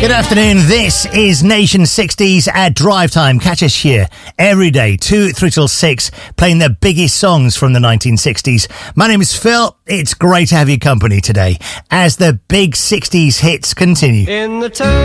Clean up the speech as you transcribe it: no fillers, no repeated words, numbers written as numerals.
Good afternoon, this is Nation 60s at Drive Time. Catch us here every day, 2 3 till 6, playing the biggest songs from the 1960s. My name is Phil. It's great to have your company today as the big 60s hits continue. In the